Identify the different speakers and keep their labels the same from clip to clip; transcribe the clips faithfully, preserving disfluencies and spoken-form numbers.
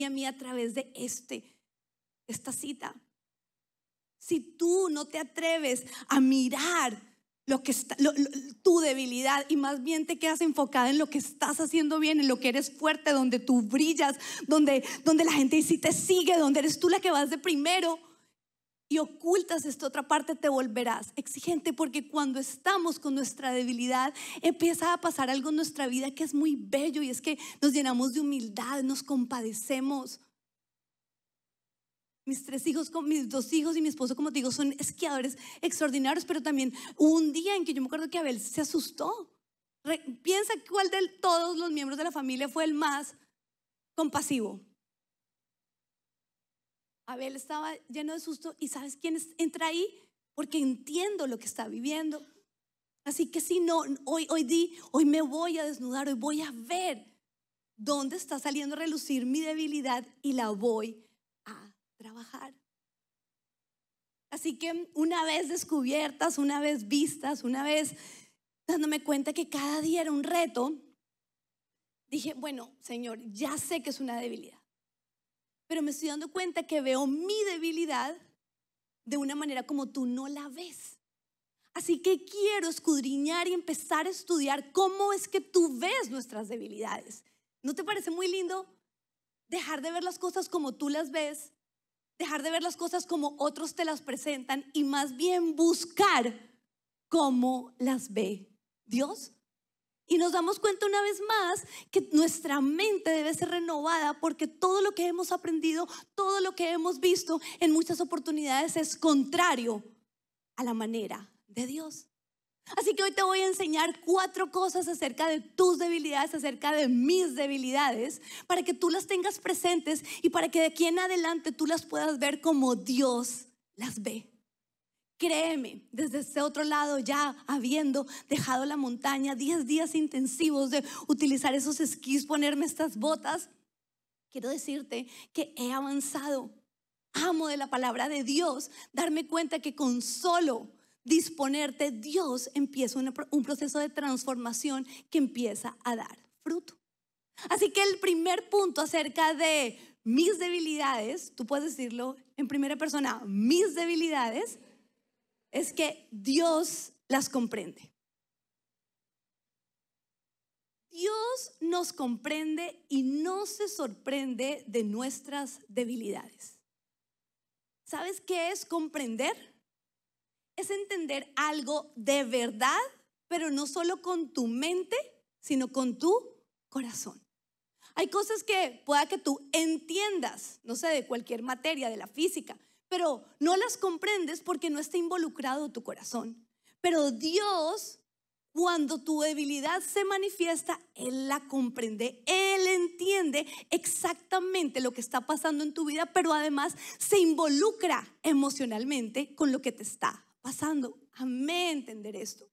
Speaker 1: y a mí a través de este, esta cita. Si tú no te atreves a mirar lo que está, lo, lo, tu debilidad, y más bien te quedas enfocada en lo que estás haciendo bien, en lo que eres fuerte, donde tú brillas, donde, donde la gente sí te sigue, donde eres tú la que vas de primero, y ocultas esta otra parte, te volverás exigente, porque cuando estamos con nuestra debilidad empieza a pasar algo en nuestra vida que es muy bello, y es que nos llenamos de humildad, nos compadecemos. Mis tres hijos, mis dos hijos y mi esposo, como te digo, son esquiadores extraordinarios, pero también hubo un día en que yo me acuerdo que Abel se asustó. Re, piensa cuál de todos los miembros de la familia fue el más compasivo. Abel estaba lleno de susto, y ¿sabes quién entra ahí? Porque entiendo lo que está viviendo. Así que si no, hoy, hoy di, hoy me voy a desnudar, hoy voy a ver dónde está saliendo a relucir mi debilidad y la voy a trabajar. Así que una vez descubiertas, una vez vistas, una vez dándome cuenta que cada día era un reto, dije, bueno, Señor, ya sé que es una debilidad, pero me estoy dando cuenta que veo mi debilidad de una manera como tú no la ves. Así que quiero escudriñar y empezar a estudiar cómo es que tú ves nuestras debilidades. ¿No te parece muy lindo dejar de ver las cosas como tú las ves? Dejar de ver las cosas como otros te las presentan, y más bien buscar cómo las ve Dios. Y nos damos cuenta una vez más que nuestra mente debe ser renovada, porque todo lo que hemos aprendido, todo lo que hemos visto en muchas oportunidades es contrario a la manera de Dios. Así que hoy te voy a enseñar cuatro cosas acerca de tus debilidades, acerca de mis debilidades, para que tú las tengas presentes y para que de aquí en adelante tú las puedas ver como Dios las ve. Créeme, desde ese otro lado, ya habiendo dejado la montaña, diez días intensivos de utilizar esos esquís, ponerme estas botas, quiero decirte que he avanzado. Amo de la palabra de Dios darme cuenta que con solo disponerte, Dios empieza una, un proceso de transformación que empieza a dar fruto. Así que el primer punto acerca de mis debilidades, tú puedes decirlo en primera persona, mis debilidades, es que Dios las comprende. Dios nos comprende y no se sorprende de nuestras debilidades. ¿Sabes qué es comprender? Es entender algo de verdad, pero no solo con tu mente, sino con tu corazón. Hay cosas que pueda que tú entiendas, no sé, de cualquier materia, de la física, pero no las comprendes porque no está involucrado tu corazón. Pero Dios, cuando tu debilidad se manifiesta, Él la comprende. Él entiende exactamente lo que está pasando en tu vida, pero además se involucra emocionalmente con lo que te está pasando. Amén, entender esto.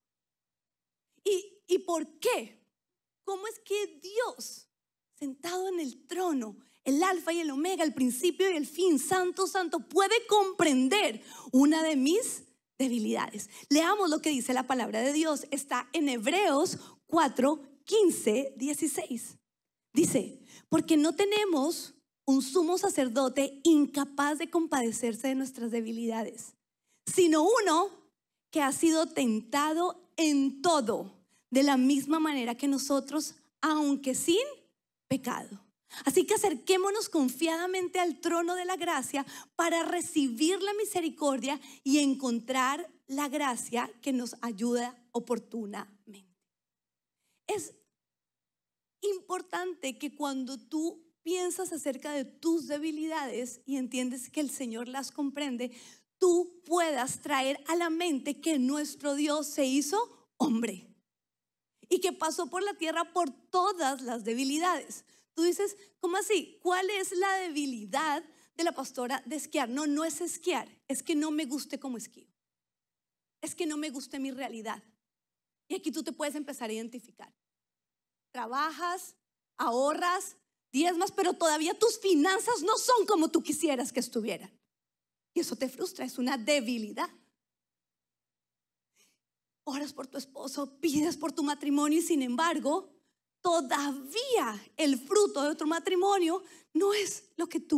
Speaker 1: ¿Y, y por qué? ¿Cómo es que Dios, sentado en el trono, el alfa y el omega, el principio y el fin, santo, santo, puede comprender una de mis debilidades? Leamos lo que dice la palabra de Dios. Está en Hebreos cuatro, quince, dieciséis. Dice, porque no tenemos un sumo sacerdote incapaz de compadecerse de nuestras debilidades, sino uno que ha sido tentado en todo, de la misma manera que nosotros, aunque sin pecado. Así que acerquémonos confiadamente al trono de la gracia para recibir la misericordia y encontrar la gracia que nos ayuda oportunamente. Es importante que cuando tú piensas acerca de tus debilidades y entiendes que el Señor las comprende, tú puedas traer a la mente que nuestro Dios se hizo hombre y que pasó por la tierra por todas las debilidades. Tú dices, ¿cómo así? ¿Cuál es la debilidad de la pastora de esquiar? No, no es esquiar, es que no me guste como esquío. Es que no me guste mi realidad. Y aquí tú te puedes empezar a identificar. Trabajas, ahorras, diezmas, pero todavía tus finanzas no son como tú quisieras que estuvieran. Y eso te frustra, es una debilidad. Oras por tu esposo, pides por tu matrimonio y sin embargo todavía el fruto de otro matrimonio no es lo que tú